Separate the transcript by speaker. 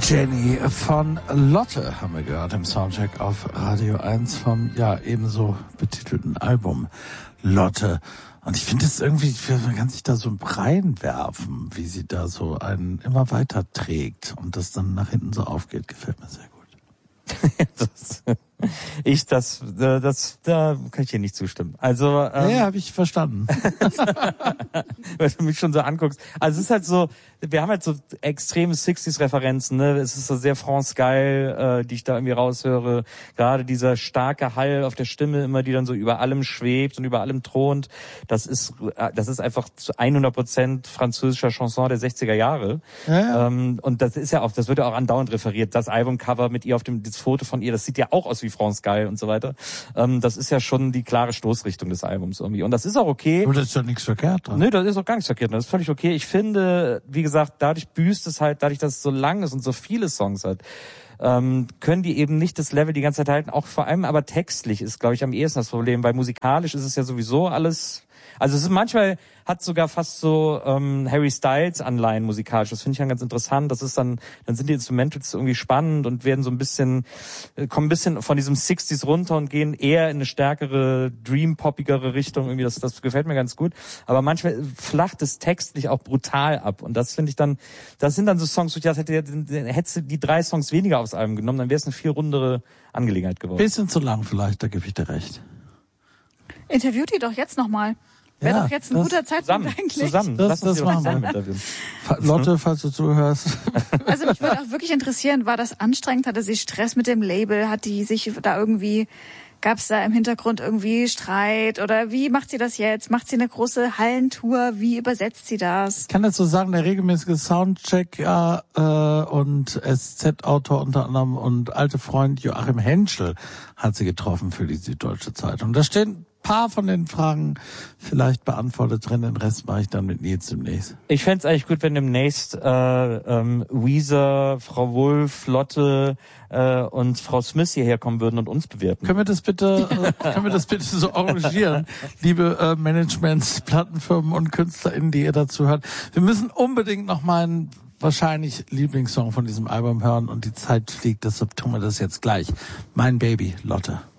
Speaker 1: Jenny von Lotte haben wir gehört im Soundcheck auf Radio 1 vom, ebenso betitelten Album Lotte. Und ich finde es irgendwie, man kann sich da so reinwerfen, wie sie da so einen immer weiter trägt und das dann nach hinten so aufgeht, gefällt mir sehr gut. Da kann ich dir nicht zustimmen. Also, habe ich verstanden.
Speaker 2: Weil du mich schon so anguckst. Also es ist halt so, wir haben halt so extreme 60s-Referenzen, ne? Es ist so sehr France Gall, die ich da irgendwie raushöre. Gerade dieser starke Hall auf der Stimme immer, die dann so über allem schwebt und über allem thront. Das ist einfach zu 100% französischer Chanson der 60er Jahre.
Speaker 1: Ja.
Speaker 2: Und das ist ja auch, das wird ja auch andauernd referiert. Das Albumcover mit ihr das Foto von ihr, das sieht ja auch aus wie France Gall und so weiter. Das ist ja schon die klare Stoßrichtung des Albums irgendwie. Und das ist auch okay.
Speaker 1: Aber das ist ja nichts verkehrt dran.
Speaker 2: Nee, das ist auch gar nichts verkehrt dran. Das ist völlig okay. Ich finde, wie gesagt, dadurch büßt es halt, dadurch, dass es so lang ist und so viele Songs hat, können die eben nicht das Level die ganze Zeit halten. Auch vor allem aber textlich ist, glaube ich, am ehesten das Problem, weil musikalisch ist es ja sowieso alles. Also es ist manchmal hat sogar fast so Harry Styles Anleihen musikalisch. Das finde ich dann ganz interessant. Das ist dann sind die Instrumentals irgendwie spannend und werden so ein bisschen kommen ein bisschen von diesem 60s runter und gehen eher in eine stärkere Dream-poppigere Richtung. Irgendwie das gefällt mir ganz gut. Aber manchmal flacht es textlich auch brutal ab. Und das finde ich dann, das sind dann so Songs, wo ich dachte, hättest du die 3 Songs weniger aufs Album genommen, dann wäre es eine viel rundere Angelegenheit geworden.
Speaker 1: Bisschen zu lang vielleicht, da gebe ich dir recht.
Speaker 3: Interviewt die doch jetzt nochmal. Wäre doch jetzt ein guter Zeitpunkt eigentlich.
Speaker 2: Zusammen.
Speaker 1: Das machen wir. Lotte, falls du zuhörst.
Speaker 3: Also mich würde auch wirklich interessieren, war das anstrengend? Hatte sie Stress mit dem Label? Hat die sich da irgendwie, gab es da im Hintergrund irgendwie Streit? Oder wie macht sie das jetzt? Macht sie eine große Hallentour? Wie übersetzt sie das?
Speaker 1: Ich kann dazu sagen, der regelmäßige Soundcheck und SZ-Autor unter anderem und alte Freund Joachim Henschel hat sie getroffen für die Süddeutsche Zeitung. Da stehen paar von den Fragen vielleicht beantwortet drin, den Rest mache ich dann mit Nils demnächst.
Speaker 2: Ich fände es eigentlich gut, wenn demnächst Weezer, Frau Wulff, Lotte und Frau Smith hierher kommen würden und uns bewerten.
Speaker 1: Können wir das bitte so arrangieren, liebe Managements, Plattenfirmen und KünstlerInnen, die ihr dazu hört. Wir müssen unbedingt noch meinen wahrscheinlich Lieblingssong von diesem Album hören und die Zeit fliegt, deshalb tun wir das jetzt gleich. Mein Baby, Lotte.